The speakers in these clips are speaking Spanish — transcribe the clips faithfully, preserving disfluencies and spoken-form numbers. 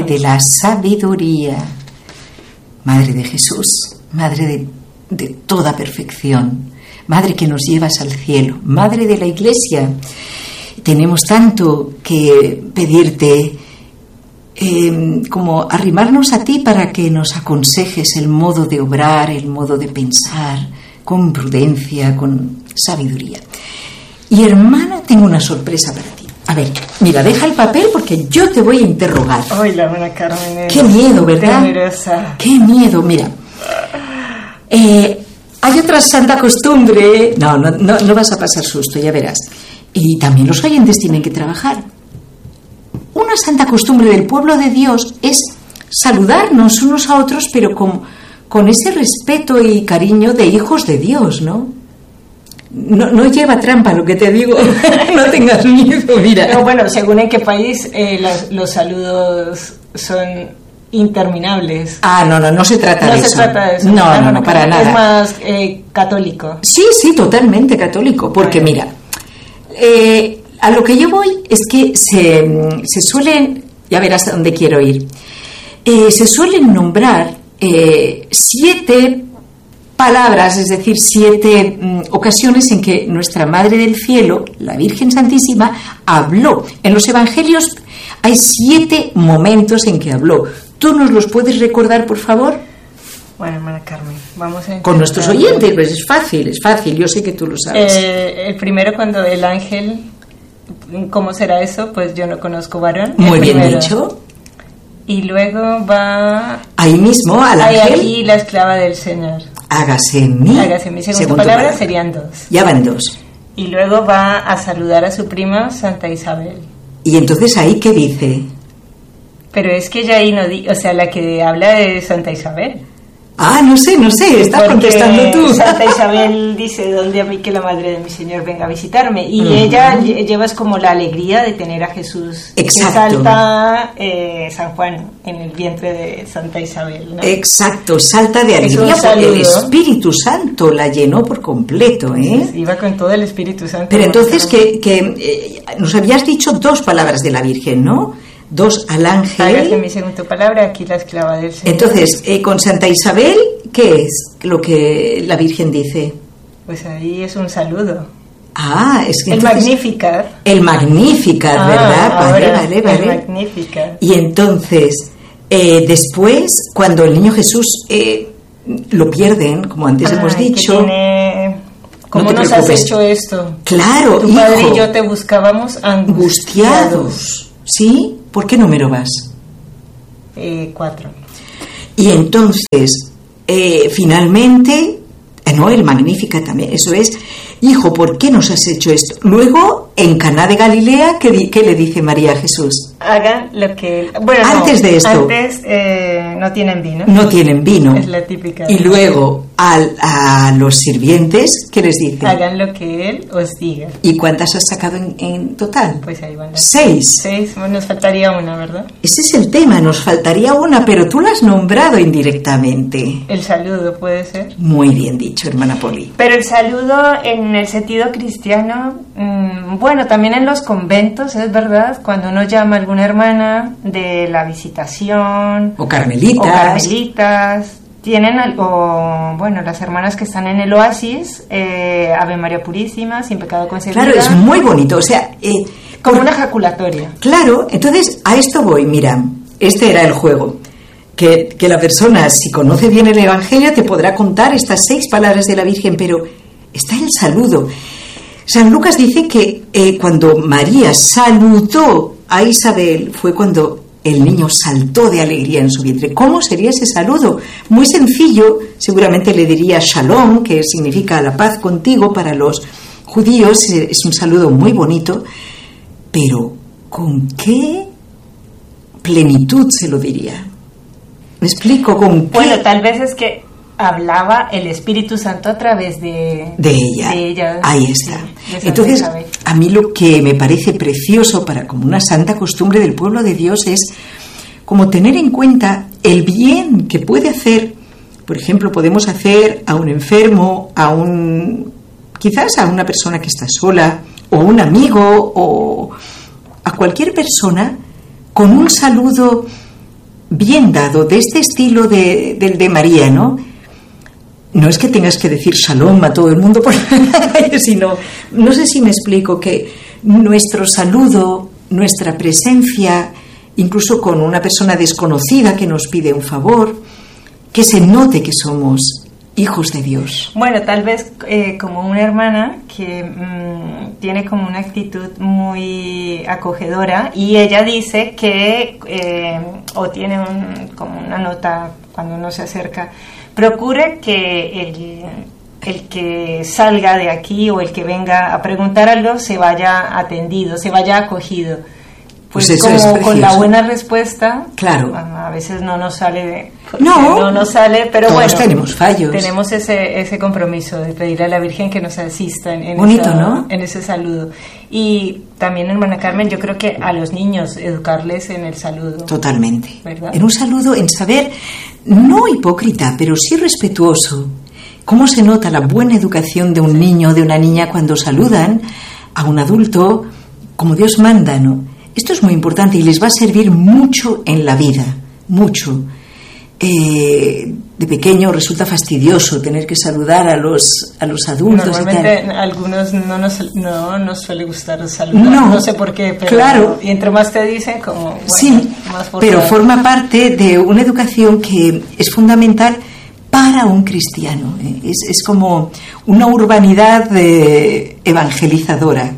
de la sabiduría, Madre de Jesús, Madre de, de toda perfección, Madre que nos llevas al cielo, Madre de la Iglesia. Tenemos tanto que pedirte, eh, como arrimarnos a ti para que nos aconsejes el modo de obrar, el modo de pensar, con prudencia, con sabiduría. Y hermana, tengo una sorpresa para ti. A ver, mira, deja el papel porque yo te voy a interrogar. Ay, la hermana Carmen. Qué miedo, ¿verdad? Temerosa. Qué miedo, mira. Eh, hay otra santa costumbre. No, no, no, no vas a pasar susto, ya verás. Y también los oyentes tienen que trabajar. Una santa costumbre del pueblo de Dios es saludarnos unos a otros, pero con, con ese respeto y cariño de hijos de Dios, ¿no? No, no lleva trampa lo que te digo. No tengas miedo, mira. No, bueno, según en qué país eh, los, los saludos son interminables. Ah, no, no, no se trata no de se eso. trata de eso. No, Ah, no, no, para es nada. Es más eh, católico. Sí, sí, totalmente católico. Porque mira, eh, a lo que yo voy es que se, se suelen, ya verás a dónde quiero ir, eh, se suelen nombrar eh, siete palabras, es decir, siete mm, ocasiones en que nuestra Madre del Cielo, la Virgen Santísima, habló. En los Evangelios hay siete momentos en que habló. ¿Tú nos los puedes recordar, por favor? Bueno, hermana Carmen, vamos a intentar. Con nuestros oyentes, pues es fácil, es fácil, yo sé que tú lo sabes. Eh, el primero, cuando el ángel, ¿cómo será eso? Pues yo no conozco varón. Muy El bien primero. dicho. Y luego va... Ahí mismo, al Hay ángel, aquí la esclava del Señor. hágase en mí. Hágase en mí. Segunda Segunda palabra palabra. serían dos. Ya van dos. Y luego va a saludar a su prima Santa Isabel. Y entonces ahí, ¿qué dice? Pero es que ella ahí no di... O sea, la que habla de Santa Isabel. Ah, no sé, no sé, estás Porque contestando tú. Santa Isabel dice, ¿dónde a mí que la madre de mi Señor venga a visitarme? Y Uh-huh. ella lle- lleva es como la alegría de tener a Jesús. Exacto. Que salta eh, San Juan en el vientre de Santa Isabel, ¿no? Exacto, salta de Es un alegría porque el saludo. Espíritu Santo la llenó por completo, ¿eh? Iba con todo el Espíritu Santo. Pero entonces que, que eh, nos habías dicho dos palabras de la Virgen, ¿no? Dos al Hágase ángel. mi segunda palabra, aquí la esclava del Señor. Entonces, eh, con Santa Isabel, ¿qué es lo que la Virgen dice? Pues ahí es un saludo. Ah, es que El entonces- Magnificat. El Magnificat, Ah, ¿verdad? Vale, ahora, vale, el vale. Magnificat. Y entonces, eh, después, cuando el niño Jesús eh, lo pierden, como antes hemos Ay, que dicho, tiene- ¿Cómo No te nos has preocupes. hecho esto? claro, Tu padre hijo, y yo te buscábamos angustiados. angustiados, ¿sí? ¿Por qué número vas? Eh, cuatro. Y entonces, eh, finalmente, eh, no, el Magnífica también, eso es, hijo, ¿por qué nos has hecho esto? Luego, en Caná de Galilea, ¿qué, di- qué le dice María a Jesús? Hagan lo que... Bueno, no, Antes de esto. Antes eh, no tienen vino. No tienen vino. Es la típica. Y luego, al- a los sirvientes, ¿qué les dice? Hagan lo que Él os diga. ¿Y cuántas has sacado en, en total? Pues ahí van las... Seis. Seis, bueno, nos faltaría una, ¿verdad? Ese es el tema, nos faltaría una, pero tú la has nombrado indirectamente. El saludo puede ser. Muy bien dicho, hermana Poli. Pero el saludo en el sentido cristiano, mmm, bueno, también en los conventos, es verdad, cuando uno llama a alguna hermana de la visitación O carmelitas. o carmelitas, tienen algo, bueno, las hermanas que están en el oasis, eh, Ave María Purísima, sin pecado concebida, Claro, es muy bonito, o sea... eh, como por- una ejaculatoria. Claro, entonces a esto voy, mira, este era el juego. Que, que la persona, si conoce bien el Evangelio, te podrá contar estas seis palabras de la Virgen, pero está el saludo. San Lucas dice que eh, cuando María saludó a Isabel fue cuando el niño saltó de alegría en su vientre. ¿Cómo sería ese saludo? Muy sencillo, seguramente le diría Shalom, que significa la paz contigo para los judíos, es un saludo muy bonito, pero ¿con qué plenitud se lo diría? ¿Me explico? ¿Con qué? Bueno, tal vez es que hablaba el Espíritu Santo a través de, de ella. de ella. Ahí está. Sí, de Santa Entonces, Isabel. a mí lo que me parece precioso para como una santa costumbre del pueblo de Dios es como tener en cuenta el bien que puede hacer. Por ejemplo, podemos hacer a un enfermo, a un quizás a una persona que está sola, o un amigo, o a cualquier persona con un saludo bien dado, de este estilo de, del de María, ¿no? No es que tengas que decir shalom a todo el mundo, por sino, no sé si me explico, que nuestro saludo, nuestra presencia, incluso con una persona desconocida que nos pide un favor, que se note que somos hijos de Dios. Bueno, tal vez eh, como una hermana que mmm, tiene como una actitud muy acogedora, y ella dice que, eh, o tiene un, como una nota cuando uno se acerca, procure que el, el que salga de aquí o el que venga a preguntar algo se vaya atendido, se vaya acogido. Pues, pues eso como con la buena respuesta, claro, a veces no nos sale de, no, no nos sale, pero todos bueno, tenemos fallos. Tenemos ese ese compromiso de pedirle a la Virgen que nos asista en, en, Bonito, esa, ¿no? en ese saludo. Y también, hermana Carmen, yo creo que a los niños educarles en el saludo. Totalmente. ¿Verdad? En un saludo, en saber, no hipócrita, pero sí respetuoso. ¿Cómo se nota la buena educación de un niño o de una niña cuando saludan a un adulto como Dios manda, ¿no? Esto es muy importante y les va a servir mucho en la vida, mucho. Eh, de pequeño resulta fastidioso tener que saludar a los a los adultos. Normalmente y tal. A algunos no nos, no nos suele gustar saludar, no, no sé por qué, pero claro. Y entre más te dicen, como bueno, sí, más pero forma parte de una educación que es fundamental para un cristiano. Es, es como una urbanidad eh, evangelizadora.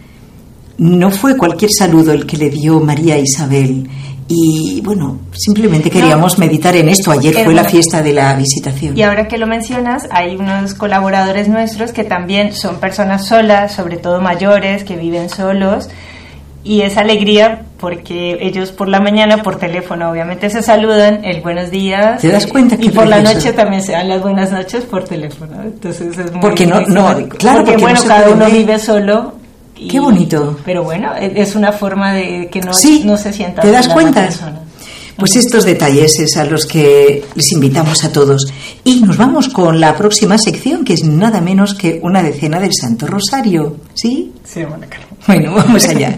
No fue cualquier saludo el que le dio María a Isabel. Y bueno, simplemente queríamos no, meditar en esto. Ayer fue la fiesta de la visitación. Y ahora que lo mencionas, hay unos colaboradores nuestros que también son personas solas, sobre todo mayores, que viven solos. Y es alegría porque ellos por la mañana, por teléfono, obviamente se saludan, el buenos días. ¿Te das cuenta que y por la noche también se dan las buenas noches por teléfono. Entonces es muy porque no, no, claro, porque, porque bueno, no cada uno vive solo. Y, qué bonito. Pero bueno, es una forma de que no, sí, no se sienta. ¿te das cuenta? Pues estos detalles es a los que les invitamos a todos. Y nos vamos con la próxima sección, que es nada menos que una decena del Santo Rosario. ¿Sí? Sí, bueno, claro. Bueno, vamos allá.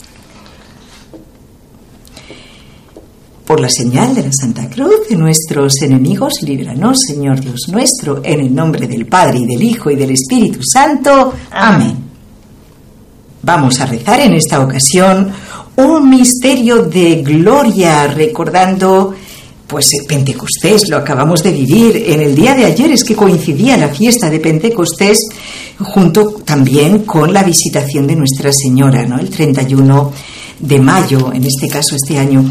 Por la señal de la Santa Cruz de nuestros enemigos, líbranos, Señor Dios nuestro, en el nombre del Padre, y del Hijo, y del Espíritu Santo. Amén. Amén. Vamos a rezar en esta ocasión un misterio de gloria, recordando pues el Pentecostés, lo acabamos de vivir en el día de ayer, es que coincidía la fiesta de Pentecostés junto también con la visitación de Nuestra Señora, ¿no? El treinta y uno de mayo, en este caso este año.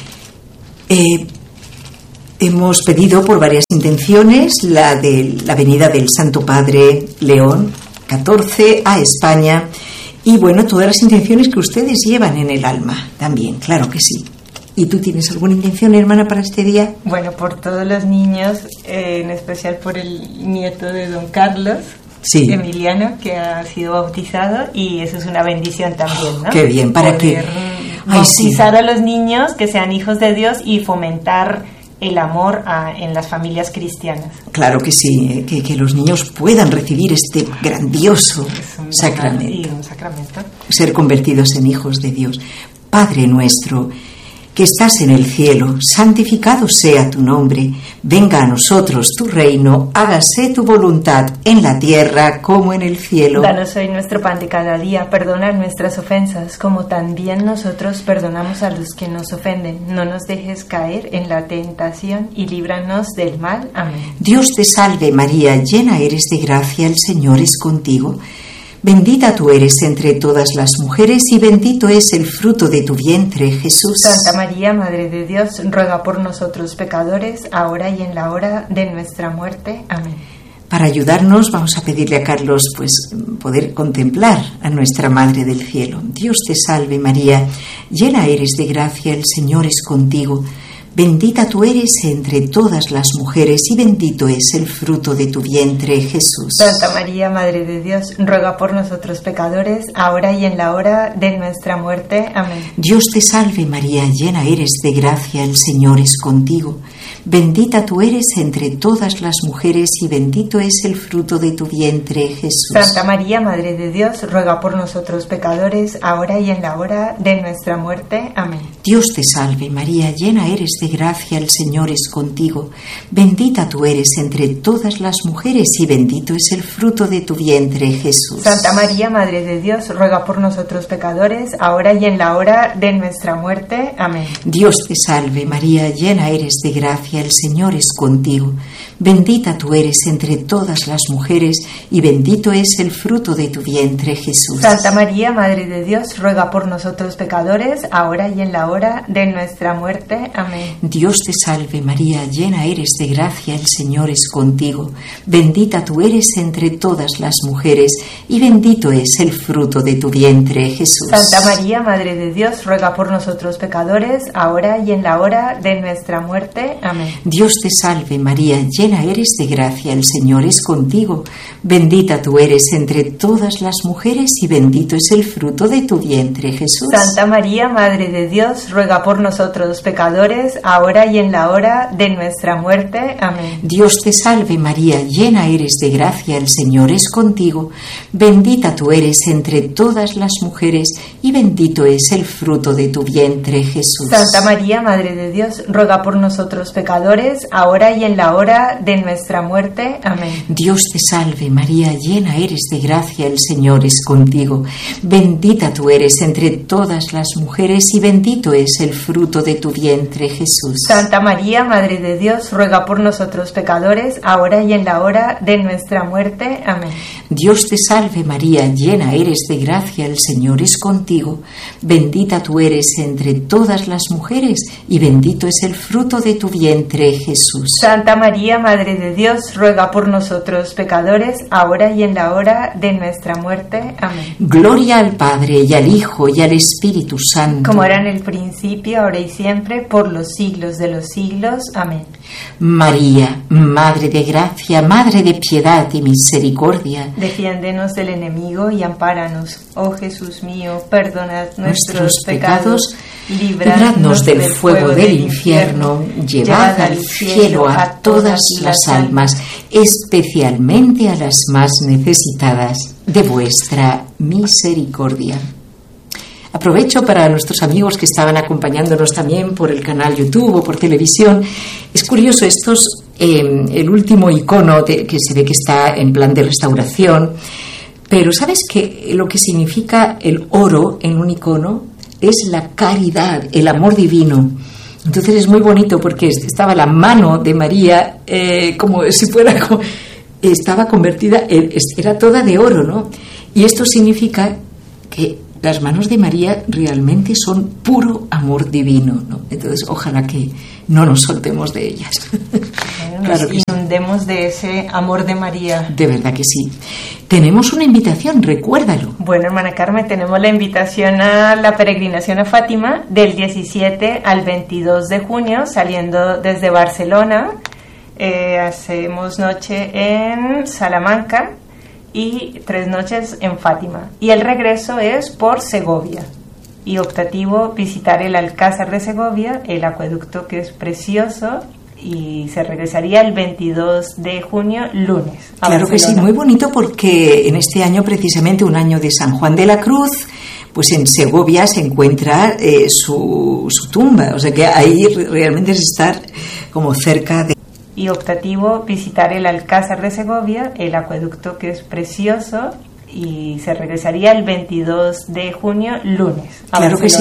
Eh, hemos pedido por varias intenciones la de la venida del Santo Padre León catorce a España. Y bueno, todas las intenciones que ustedes llevan en el alma también, claro que sí. ¿Y tú tienes alguna intención, hermana, para este día? Bueno, por todos los niños, eh, en especial por el nieto de don Carlos, sí, Emiliano, que ha sido bautizado, y eso es una bendición también, ¿no? Oh, qué bien, para que bautizar Ay, sí. a los niños, que sean hijos de Dios, y fomentar el amor a, en las familias cristianas. Claro que sí, que, que los niños puedan recibir este grandioso sacramento. Y un sacramento. Ser convertidos en hijos de Dios. Padre nuestro, que estás en el cielo, santificado sea tu nombre, venga a nosotros tu reino, hágase tu voluntad en la tierra como en el cielo. Danos hoy nuestro pan de cada día, perdona nuestras ofensas, como también nosotros perdonamos a los que nos ofenden. No nos dejes caer en la tentación y líbranos del mal. Amén. Dios te salve María, llena eres de gracia, el Señor es contigo. Bendita tú eres entre todas las mujeres y bendito es el fruto de tu vientre, Jesús. Santa María, Madre de Dios, ruega por nosotros pecadores, ahora y en la hora de nuestra muerte. Amén. Para ayudarnos vamos a pedirle a Carlos pues poder contemplar a nuestra Madre del Cielo. Dios te salve María, llena eres de gracia, el Señor es contigo. Bendita tú eres entre todas las mujeres y bendito es el fruto de tu vientre, Jesús. Santa María, Madre de Dios, ruega por nosotros pecadores, ahora y en la hora de nuestra muerte. Amén. Dios te salve María, llena eres de gracia, el Señor es contigo. Bendita tú eres entre todas las mujeres y bendito es el fruto de tu vientre, Jesús. Santa María, Madre de Dios, ruega por nosotros pecadores, ahora y en la hora de nuestra muerte. Amén. Dios te salve, María, llena eres de gracia, el Señor es contigo. Bendita tú eres entre todas las mujeres y bendito es el fruto de tu vientre, Jesús. Santa María, Madre de Dios, ruega por nosotros pecadores, ahora y en la hora de nuestra muerte. Amén. Dios te salve, María, llena eres de gracia, el Señor es contigo. Bendita tú eres entre todas las mujeres y bendito es el fruto de tu vientre, Jesús. Santa María, Madre de Dios, ruega por nosotros pecadores, ahora y en la hora de nuestra muerte. Amén. Dios te salve, María, llena eres de gracia, el Señor es contigo. Bendita tú eres entre todas las mujeres y bendito es el fruto de tu vientre, Jesús. Santa María, Madre de Dios, ruega por nosotros pecadores, ahora y en la hora de nuestra muerte. Amén. Dios te salve, María, llena eres de gracia, el Señor es contigo. Bendita tú eres entre todas las mujeres y bendito es el fruto de tu vientre, Jesús. Santa María, Madre de Dios, ruega por nosotros pecadores, ahora y en la hora de nuestra muerte. Amén. Dios te salve, María, llena eres de gracia, el Señor es contigo. Bendita tú eres entre todas las mujeres y bendito es el fruto de tu vientre, Jesús. Santa María, Madre de Dios, ruega por nosotros pecadores, ahora y en la hora de nuestra muerte. Amén. Dios te salve, María, llena eres de gracia, el Señor es contigo. Bendita tú eres entre todas las mujeres y bendito es el fruto de tu vientre, Jesús. Santa María, Madre de Dios, ruega por nosotros pecadores, ahora y en la hora de nuestra muerte. Amén. Dios te salve, María, llena eres de gracia, el Señor es contigo. Bendita tú eres entre todas las mujeres y bendito es el fruto de tu vientre, Jesús. Santa María, Madre de Dios, ruega por nosotros pecadores, ahora y en la hora de nuestra muerte. Amén. Gloria al Padre, y al Hijo, y al Espíritu Santo. Como era en el principio, ahora y siempre, por los siglos de los siglos. Amén. María, Madre de gracia, Madre de piedad y misericordia, defiéndenos del enemigo y ampáranos. Oh Jesús mío, perdonad nuestros, nuestros pecados, pecados libradnos del fuego del infierno, llevad al cielo a todas las almas, especialmente a las más necesitadas de vuestra misericordia. Aprovecho para nuestros amigos que estaban acompañándonos también por el canal YouTube o por televisión. Es curioso, estos, eh, el último icono de, que se ve que está en plan de restauración, pero ¿sabes que lo que significa el oro en un icono es la caridad, el amor divino? Entonces es muy bonito porque estaba la mano de María eh, como si fuera, como, estaba convertida, era toda de oro, ¿no? Y esto significa que las manos de María realmente son puro amor divino, ¿no? Entonces, ojalá que no nos soltemos de ellas. Bueno, claro nos inundemos sí. de ese amor de María. De verdad que sí. Tenemos una invitación, recuérdalo. Bueno, hermana Carmen, tenemos la invitación a la peregrinación a Fátima del diecisiete al veintidós de junio, saliendo desde Barcelona. Eh, hacemos noche en Salamanca y tres noches en Fátima. Y el regreso es por Segovia. Y optativo, visitar el Alcázar de Segovia, el acueducto que es precioso, y se regresaría el veintidós de junio, lunes. Claro que sí, muy bonito porque en este año, precisamente un año de San Juan de la Cruz, pues en Segovia se encuentra eh, su, su tumba. O sea que ahí realmente es estar como cerca de... Y optativo, visitar el Alcázar de Segovia, el acueducto que es precioso, y se regresaría el veintidós de junio, lunes. Claro que sí,